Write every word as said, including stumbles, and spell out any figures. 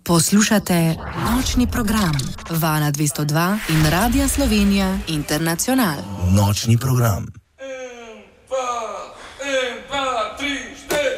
Poslušate nočni program Vala dvesto dva in Radia Slovenija Internacional. Nočni program.